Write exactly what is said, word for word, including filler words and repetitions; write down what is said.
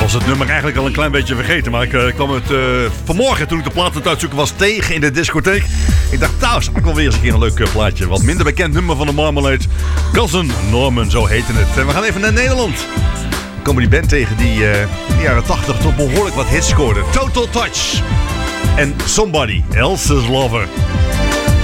was het nummer eigenlijk al een klein beetje vergeten. Maar ik uh, kwam het uh, vanmorgen, toen ik de plaat aan het uitzoeken was, tegen in de discotheek. Ik dacht, nou, is ook wel weer eens een keer een leuk uh, plaatje. Wat minder bekend nummer van de Marmalade. Cousin Norman, zo heette het. En we gaan even naar Nederland. We komen die band tegen die uh, in de jaren tachtig toch behoorlijk wat hits scoorde. Total Touch. En Somebody Else's Lover.